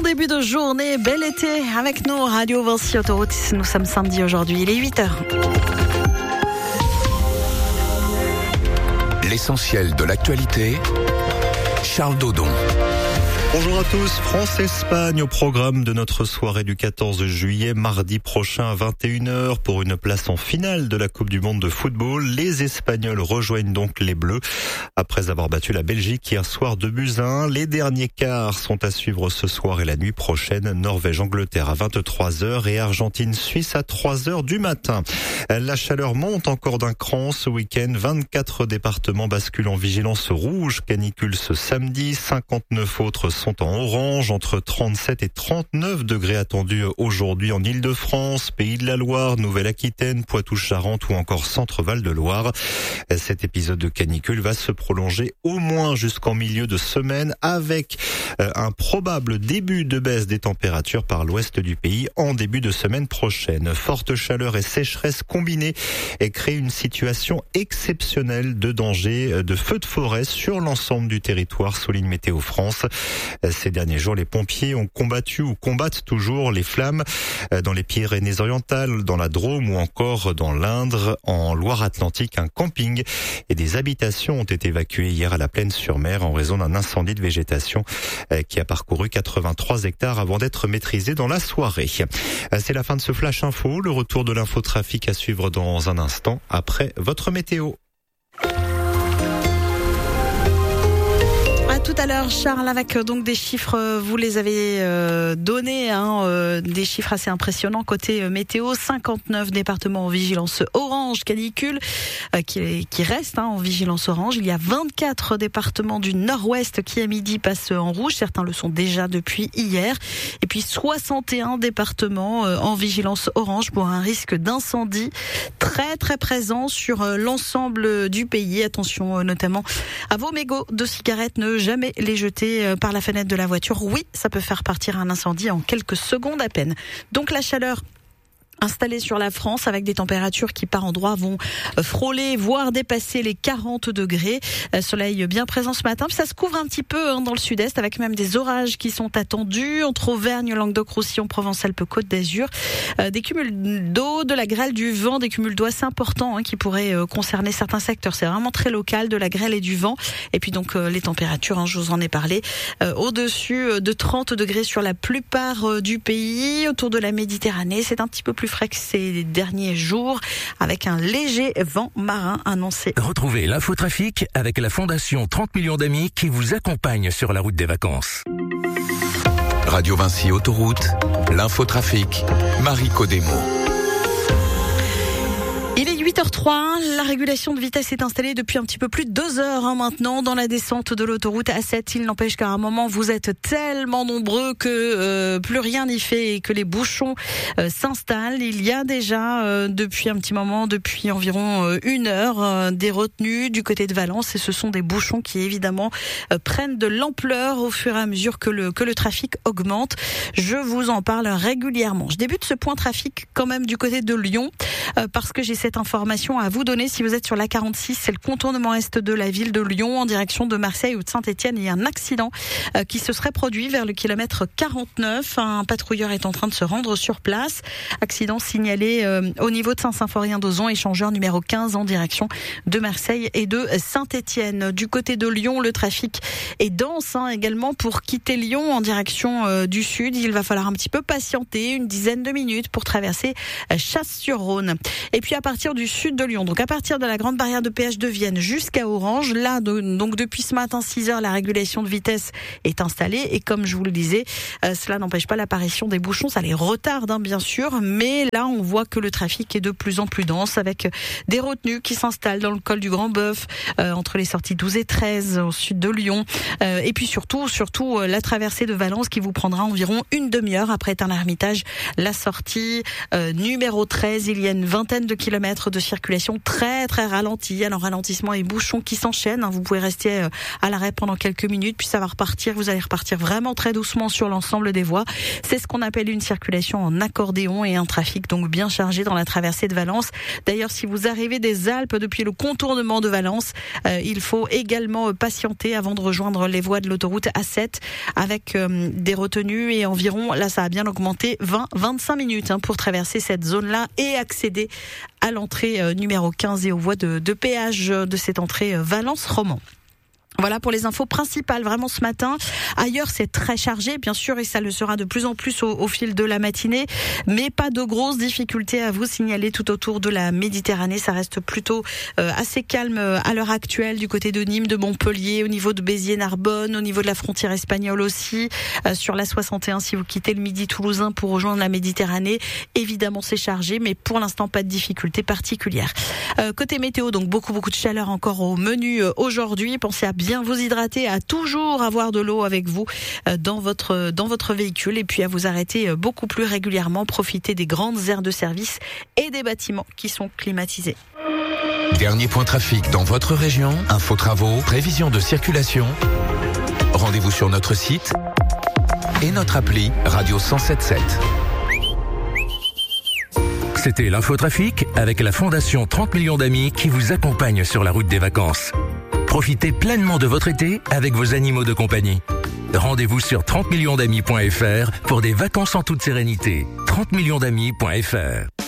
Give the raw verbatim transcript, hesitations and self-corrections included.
début de journée, bel été avec nous, Radio Vinci Autoroute. Nous sommes samedi aujourd'hui, il est huit heures. L'essentiel de l'actualité, Charles Dodon. Bonjour à tous, France-Espagne au programme de notre soirée du quatorze juillet, mardi prochain à vingt et une heures pour une place en finale de la Coupe du Monde de football. Les Espagnols rejoignent donc les Bleus après avoir battu la Belgique hier soir deux buts à un. Les derniers quarts sont à suivre ce soir et la nuit prochaine. Norvège-Angleterre à vingt-trois heures et Argentine-Suisse à trois heures du matin. La chaleur monte encore d'un cran ce week-end. vingt-quatre départements basculent en vigilance rouge. Canicule ce samedi. cinquante-neuf autres sont en orange, entre trente-sept et trente-neuf degrés attendus aujourd'hui en Île-de-France, Pays de la Loire, Nouvelle-Aquitaine, Poitou-Charentes ou encore Centre-Val de Loire. Cet épisode de canicule va se prolonger au moins jusqu'en milieu de semaine avec un probable début de baisse des températures par l'ouest du pays en début de semaine prochaine. Forte chaleur et sécheresse combinées et créent une situation exceptionnelle de danger de feux de forêt sur l'ensemble du territoire, souligne Météo France. Ces derniers jours, les pompiers ont combattu ou combattent toujours les flammes dans les Pyrénées-Orientales, dans la Drôme ou encore dans l'Indre. En Loire-Atlantique, un camping et des habitations ont été évacuées hier à la Plaine-sur-Mer en raison d'un incendie de végétation qui a parcouru quatre-vingt-trois hectares avant d'être maîtrisé dans la soirée. C'est la fin de ce Flash Info. Le retour de l'infotrafic à suivre dans un instant après votre météo. Tout à l'heure, Charles, avec donc des chiffres, vous les avez euh, donnés, hein, euh, des chiffres assez impressionnants côté euh, météo. cinquante-neuf départements en vigilance orange canicule, euh, qui, qui restent hein, en vigilance orange. Il y a vingt-quatre départements du nord-ouest qui à midi passent en rouge. Certains le sont déjà depuis hier. Et puis soixante et un départements euh, en vigilance orange pour un risque d'incendie très très présent sur euh, l'ensemble du pays. Attention euh, notamment à vos mégots de cigarettes, ne jamais les jeter par la fenêtre de la voiture. Oui, ça peut faire partir un incendie en quelques secondes à peine. Donc la chaleur installés sur la France avec des températures qui par endroits vont frôler, voire dépasser les quarante degrés. Soleil bien présent ce matin. Puis ça se couvre un petit peu hein, dans le sud-est avec même des orages qui sont attendus entre Auvergne, Languedoc-Roussillon, Provence-Alpes-Côte d'Azur. Euh, des cumuls d'eau, de la grêle, du vent, des cumuls d'eau assez importants hein, qui pourraient euh, concerner certains secteurs. C'est vraiment très local, de la grêle et du vent. Et puis donc euh, les températures, hein, je vous en ai parlé, euh, au-dessus de trente degrés sur la plupart euh, du pays. Autour de la Méditerranée, c'est un petit peu plus frais que ces derniers jours, avec un léger vent marin annoncé. Retrouvez l'infotrafic avec la Fondation trente millions d'amis qui vous accompagne sur la route des vacances. Radio Vinci Autoroute, l'infotrafic, Marie Codemo. Il est huit heures trois, la régulation de vitesse est installée depuis un petit peu plus de deux heures hein, maintenant dans la descente de l'autoroute A sept. Il n'empêche qu'à un moment vous êtes tellement nombreux que euh, plus rien n'y fait et que les bouchons euh, s'installent. Il y a déjà euh, depuis un petit moment, depuis environ euh, une heure, euh, des retenues du côté de Valence et ce sont des bouchons qui évidemment euh, prennent de l'ampleur au fur et à mesure que le, que le trafic augmente. Je vous en parle régulièrement. Je débute ce point trafic quand même du côté de Lyon euh, parce que j'ai cette information à vous donner. Si vous êtes sur l'A quarante-six, c'est le contournement est de la ville de Lyon en direction de Marseille ou de Saint-Etienne. Il y a un accident euh, qui se serait produit vers le kilomètre quarante-neuf. Un patrouilleur est en train de se rendre sur place. Accident signalé euh, au niveau de Saint-Symphorien-d'Ozon, échangeur numéro quinze en direction de Marseille et de Saint-Etienne. Du côté de Lyon, le trafic est dense hein, également pour quitter Lyon en direction euh, du sud. Il va falloir un petit peu patienter, une dizaine de minutes pour traverser euh, Chasse-sur-Rhône. Et puis à partir du sud de Lyon, donc à partir de la grande barrière de péage de Vienne jusqu'à Orange, là de, donc depuis ce matin six heures, la régulation de vitesse est installée et comme je vous le disais, euh, cela n'empêche pas l'apparition des bouchons, ça les retarde hein, bien sûr, mais là on voit que le trafic est de plus en plus dense avec des retenues qui s'installent dans le col du Grand Boeuf, euh, entre les sorties douze et treize au sud de Lyon, euh, et puis surtout, surtout euh, la traversée de Valence qui vous prendra environ une demi-heure après Tain-l'Hermitage, la sortie euh, numéro treize, il y a une vingtaine de kilomètres de de circulation très très ralenti. Alors ralentissement et bouchons qui s'enchaînent. Vous pouvez rester à l'arrêt pendant quelques minutes, puis ça va repartir. Vous allez repartir vraiment très doucement sur l'ensemble des voies. C'est ce qu'on appelle une circulation en accordéon et un trafic donc bien chargé dans la traversée de Valence. D'ailleurs, si vous arrivez des Alpes depuis le contournement de Valence, euh, il faut également patienter avant de rejoindre les voies de l'autoroute A sept avec euh, des retenues et environ, là ça a bien augmenté, vingt à vingt-cinq minutes hein, pour traverser cette zone-là et accéder à l'entrée euh, numéro quinze et aux voies de, de péage de cette entrée euh, Valence-Romans. Voilà pour les infos principales vraiment ce matin. Ailleurs, c'est très chargé, bien sûr, et ça le sera de plus en plus au, au fil de la matinée. Mais pas de grosses difficultés à vous signaler tout autour de la Méditerranée. Ça reste plutôt euh, assez calme à l'heure actuelle du côté de Nîmes, de Montpellier, au niveau de Béziers-Narbonne, au niveau de la frontière espagnole aussi. Euh, sur la soixante et un, si vous quittez le Midi toulousain pour rejoindre la Méditerranée, évidemment c'est chargé, mais pour l'instant pas de difficultés particulières. Euh, côté météo, donc beaucoup beaucoup de chaleur encore au menu euh, aujourd'hui. Pensez à bien vous hydrater, à toujours avoir de l'eau avec vous dans votre dans votre véhicule et puis à vous arrêter beaucoup plus régulièrement, profiter des grandes aires de service et des bâtiments qui sont climatisés. Dernier point trafic dans votre région, info travaux, prévision de circulation. Rendez-vous sur notre site et notre appli Radio cent sept sept. C'était l'infotrafic avec la Fondation trente millions d'amis qui vous accompagne sur la route des vacances. Profitez pleinement de votre été avec vos animaux de compagnie. Rendez-vous sur trente millions d'amis point f r pour des vacances en toute sérénité. trente millions d'amis point f r